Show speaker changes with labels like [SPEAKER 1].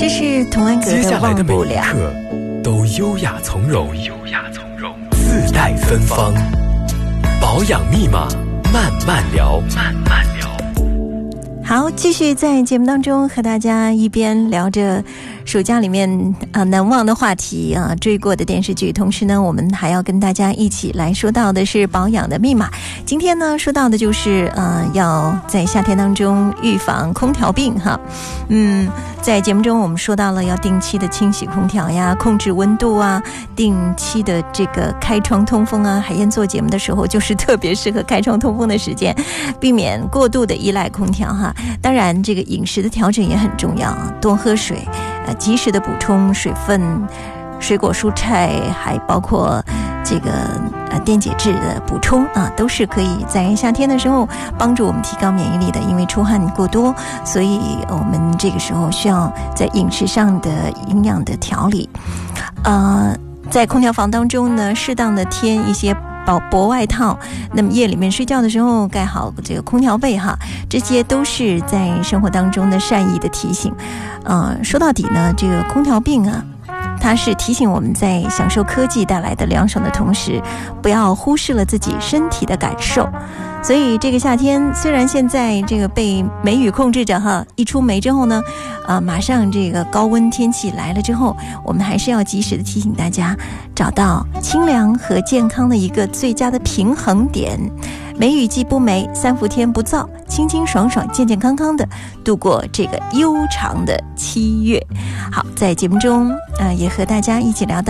[SPEAKER 1] 是童安格的忘不了。
[SPEAKER 2] 接下来的每一刻都优雅从容，自带芬芳。保养密码，慢慢聊。
[SPEAKER 1] 好，继续在节目当中和大家一边聊着暑假里面难忘的话题追过的电视剧，同时呢我们还要跟大家一起来说到的是保养的密码。今天呢说到的就是要在夏天当中预防空调病哈。在节目中我们说到了要定期的清洗空调呀，控制温度啊，定期的这个开窗通风啊。海燕做节目的时候就是特别适合开窗通风的时间，避免过度的依赖空调哈。当然这个饮食的调整也很重要，多喝水，及时的补充水分，水果蔬菜还包括这个电解质的补充都是可以在夏天的时候帮助我们提高免疫力的。因为出汗过多，所以我们这个时候需要在饮食上的营养的调理。在空调房当中呢，适当的添一些薄外套，那么夜里面睡觉的时候盖好这个空调被哈，这些都是在生活当中的善意的提醒。说到底呢，这个空调病它是提醒我们在享受科技带来的凉爽的同时，不要忽视了自己身体的感受。所以这个夏天虽然现在这个被梅雨控制着哈，一出梅之后呢马上这个高温天气来了之后，我们还是要及时的提醒大家找到清凉和健康的一个最佳的平衡点。梅雨季不梅，3伏天不燥，清清爽爽健健康康的度过这个悠长的7月。好，在节目中也和大家一起聊到